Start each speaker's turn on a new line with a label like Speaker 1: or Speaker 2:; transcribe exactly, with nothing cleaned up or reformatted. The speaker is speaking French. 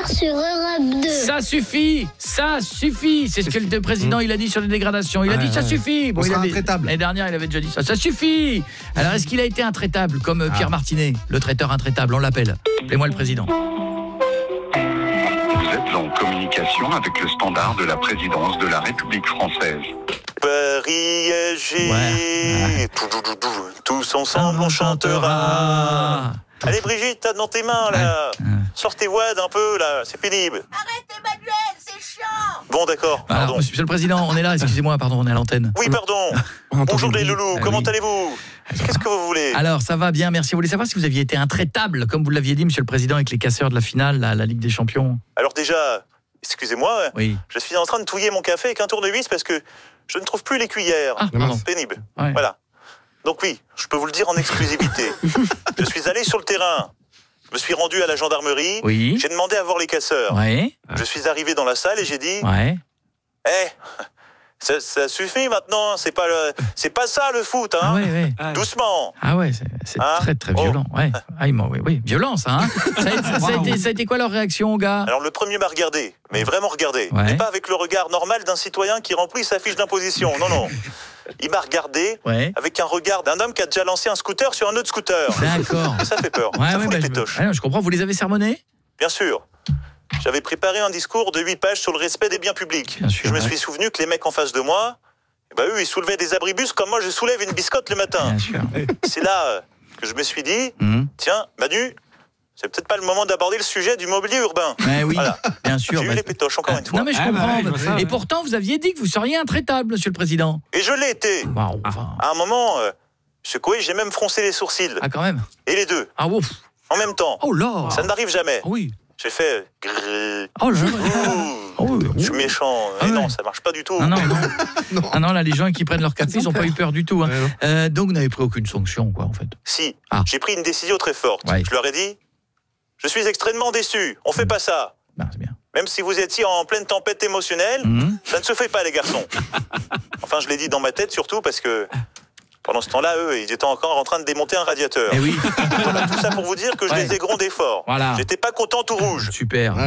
Speaker 1: sur Europe deux.
Speaker 2: Ça suffit, ça suffit. C'est ce que le président il a dit sur les dégradations. Il a
Speaker 3: Ouais,
Speaker 2: dit ça
Speaker 3: ouais.
Speaker 2: suffit.
Speaker 3: On
Speaker 2: il
Speaker 3: sera
Speaker 2: avait,
Speaker 3: intraitable.
Speaker 2: l'année dernière, il avait déjà dit ça. Ça suffit. Alors est-ce qu'il a été intraitable comme euh, Pierre
Speaker 3: Ah.
Speaker 2: Martinet, le traiteur intraitable, on l'appelle. Appelez-moi le président.
Speaker 4: Vous êtes en communication avec le standard de la présidence de la République française.
Speaker 5: Paris S G,
Speaker 2: Ouais.
Speaker 5: Tout, tout, tout, tout. Tous ensemble on chantera. Allez Brigitte, t'as dans tes mains là.
Speaker 2: Ouais.
Speaker 5: Sors tes voix d'un peu là, c'est pénible.
Speaker 6: Arrête Emmanuel, c'est chiant.
Speaker 5: Bon d'accord,
Speaker 2: Alors,
Speaker 5: pardon.
Speaker 2: monsieur le président, on est là, excusez-moi, pardon, on est à l'antenne.
Speaker 5: Oui pardon. Bonjour les loulous,
Speaker 2: Ah,
Speaker 5: comment
Speaker 2: oui.
Speaker 5: allez-vous? Qu'est-ce que vous voulez?
Speaker 2: Alors, ça va bien, merci. Vous voulez savoir si vous aviez été intraitable, comme vous l'aviez dit, monsieur le président, avec les casseurs de la finale, la, la Ligue des Champions?
Speaker 5: Alors déjà, excusez-moi,
Speaker 2: Oui.
Speaker 5: je suis en train de touiller mon café avec un tournevis parce que je ne trouve plus les cuillères.
Speaker 2: Ah, pardon.
Speaker 5: C'est pénible.
Speaker 2: Ouais.
Speaker 5: Voilà. Donc oui, je peux vous le dire en exclusivité. Je suis allé sur le terrain. Je me suis rendu à la gendarmerie.
Speaker 2: Oui.
Speaker 5: J'ai demandé à voir les casseurs.
Speaker 2: Ouais.
Speaker 5: Je suis arrivé dans la salle et j'ai dit
Speaker 2: Ouais.
Speaker 5: Eh, ça, ça suffit maintenant, c'est pas le, c'est pas ça le foot, hein.
Speaker 2: Ah ouais, ouais.
Speaker 5: Doucement.
Speaker 2: Ah ouais, c'est, c'est
Speaker 5: Hein
Speaker 2: très très
Speaker 5: Oh.
Speaker 2: violent. Ouais. Ah, ils m'ont- oui, oui, violent ça. Hein ça, a été, ça, a été, ça a été quoi leur réaction, gars?
Speaker 5: Alors le premier m'a regardé, mais vraiment regardé.
Speaker 2: Ouais.
Speaker 5: Mais pas avec le regard normal d'un citoyen qui remplit sa fiche d'imposition. Non, non. Il m'a regardé
Speaker 2: Ouais.
Speaker 5: avec un regard d'un homme qui a déjà lancé un scooter sur un autre scooter.
Speaker 2: D'accord.
Speaker 5: Ça fait peur.
Speaker 2: Ouais,
Speaker 5: ça
Speaker 2: ouais,
Speaker 5: fout
Speaker 2: bah,
Speaker 5: les
Speaker 2: je,
Speaker 5: pétoches.
Speaker 2: ouais, je comprends. Vous les avez sermonnés?
Speaker 5: Bien sûr. J'avais préparé un discours de huit pages sur le respect des biens publics.
Speaker 2: Bien sûr,
Speaker 5: je me
Speaker 2: ouais.
Speaker 5: suis souvenu que les mecs en face de moi, eh ben, eux, ils soulevaient des abribus comme moi je soulève une biscotte le matin.
Speaker 2: Bien sûr.
Speaker 5: C'est là euh, que je me suis dit,
Speaker 2: Hum.
Speaker 5: tiens, Manu, c'est peut-être pas le moment d'aborder le sujet du mobilier urbain.
Speaker 2: Ouais, oui,
Speaker 5: Voilà.
Speaker 2: bien sûr.
Speaker 5: J'ai eu
Speaker 2: bah,
Speaker 5: les pétoches, encore
Speaker 2: ah,
Speaker 5: une fois.
Speaker 2: Non mais je
Speaker 3: Ah, bah,
Speaker 2: comprends.
Speaker 3: ouais, je vois ça,
Speaker 2: Et
Speaker 3: ouais.
Speaker 2: pourtant, vous aviez dit que vous seriez intraitable, monsieur le président.
Speaker 5: Et je l'ai été.
Speaker 2: Waouh. Enfin,
Speaker 5: À un moment, euh, monsieur Coué, j'ai même froncé les sourcils.
Speaker 2: ah quand même.
Speaker 5: Et les deux,
Speaker 2: Ah ouf.
Speaker 5: en même temps.
Speaker 2: Oh là.
Speaker 5: Ça ne m'arrive jamais.
Speaker 2: Ah oui.
Speaker 5: J'ai fait... grrr,
Speaker 2: Oh là.
Speaker 5: ouh,
Speaker 2: Oh, oui.
Speaker 5: je suis méchant.
Speaker 2: Ah
Speaker 5: Mais
Speaker 2: ouais.
Speaker 5: non, ça marche pas du tout.
Speaker 2: Non, non, non.
Speaker 3: Non.
Speaker 2: Ah non, là, les gens qui prennent leur café, ils n'ont pas eu peur du tout. Hein.
Speaker 3: Ouais, non.
Speaker 2: Euh, donc, vous n'avez pris aucune sanction, quoi, en fait.
Speaker 5: Si,
Speaker 2: Ah.
Speaker 5: j'ai pris une décision très forte.
Speaker 2: Ouais.
Speaker 5: Je leur ai dit, je suis extrêmement déçu. On fait pas ça.
Speaker 2: Non, c'est bien.
Speaker 5: Même si vous étiez en pleine tempête émotionnelle,
Speaker 2: Hum.
Speaker 5: ça ne se fait pas, les garçons. Enfin, je l'ai dit dans ma tête, surtout parce que pendant ce temps-là, eux, ils étaient encore en train de démonter un radiateur.
Speaker 2: Eh oui.
Speaker 5: Voilà, tout ça pour vous dire que je
Speaker 2: Ouais.
Speaker 5: les ai grondés fort.
Speaker 2: Voilà.
Speaker 5: J'étais pas content tout rouge.
Speaker 2: Super.